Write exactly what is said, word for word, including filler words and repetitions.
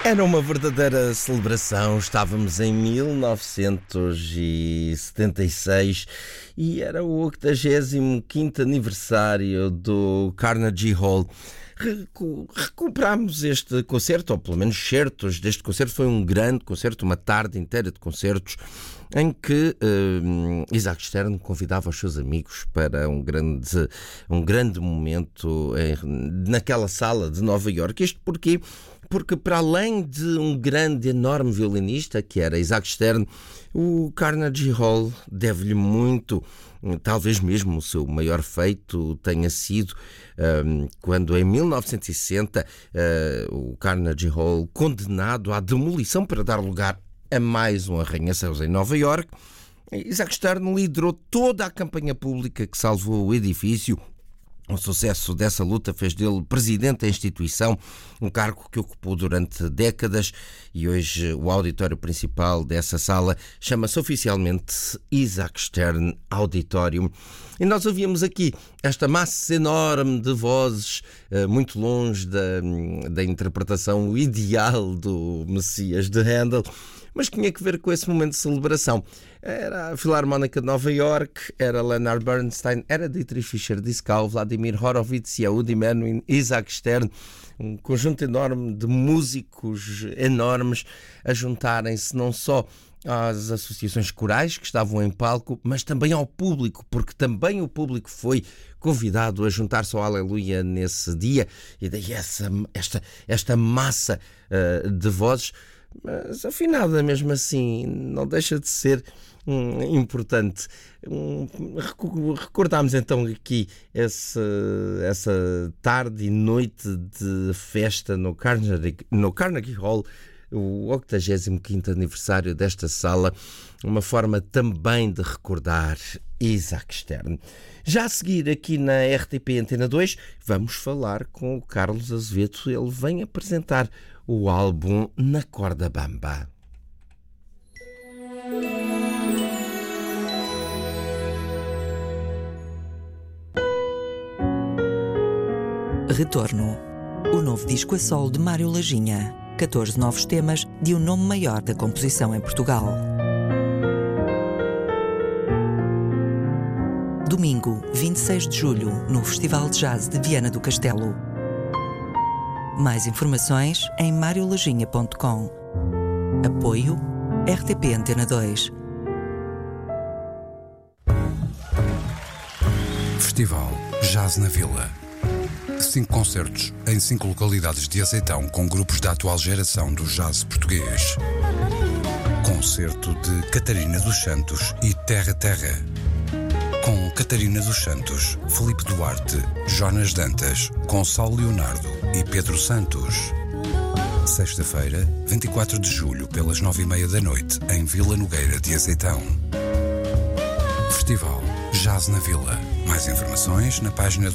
Era uma verdadeira celebração. Estávamos em mil novecentos e setenta e seis e era o oitagésimo quinto aniversário do Carnegie Hall. Recu- recuperámos este concerto, ou pelo menos certos deste concerto. Foi um grande concerto, uma tarde inteira de concertos, em que uh, Isaac Stern convidava os seus amigos para um grande, um grande momento eh, naquela sala de Nova Iorque. Isto porquê? Porque, para além de um grande, enorme violinista, que era Isaac Stern, o Carnegie Hall deve-lhe muito. Talvez mesmo o seu maior feito tenha sido um, quando, em mil novecentos e sessenta, uh, o Carnegie Hall, condenado à demolição para dar lugar a mais um arranha-céus em Nova Iorque, Isaac Stern liderou toda a campanha pública que salvou o edifício. O sucesso dessa luta fez dele presidente da instituição, um cargo que ocupou durante décadas, e hoje o auditório principal dessa sala chama-se oficialmente Isaac Stern Auditorium. E nós ouvíamos aqui esta massa enorme de vozes, muito longe da, da interpretação ideal do Messias de Handel, mas tinha que ver com esse momento de celebração. Era a Filarmónica de Nova Iorque, era Leonard Bernstein, era Dietrich Fischer-Dieskau, Vladimir Horowitz, Yehudi Menuhin, Isaac Stern, um conjunto enorme de músicos enormes a juntarem-se não só às associações corais que estavam em palco, mas também ao público, porque também o público foi convidado a juntar-se ao Aleluia nesse dia, e daí essa, esta, esta massa uh, de vozes, mas afinada mesmo assim, não deixa de ser hum, importante. Hum, recordámos então aqui esse, essa tarde e noite de festa no Carnegie, no Carnegie Hall, o oitagésimo quinto aniversário desta sala, uma forma também de recordar Isaac Stern. Já a seguir, aqui na R T P Antena dois, vamos falar com o Carlos Azevedo. Ele vem apresentar o álbum Na Corda Bamba. Retorno. O novo disco a solo de Mário Lajinha. catorze novos temas de um nome maior da composição em Portugal. Domingo, vinte e seis de julho, no Festival de Jazz de Viana do Castelo. Mais informações em mario lajinha ponto com. Apoio R T P Antena dois. Festival Jazz na Vila. Cinco concertos em cinco localidades de Azeitão com grupos da atual geração do jazz português. Concerto de Catarina dos Santos e Terra Terra. Com Catarina dos Santos, Filipe Duarte, Jonas Dantas, Gonçalo Leonardo e Pedro Santos. Sexta-feira, vinte e quatro de julho, pelas nove e meia da noite, em Vila Nogueira de Azeitão. Festival Jazz na Vila. Mais informações na página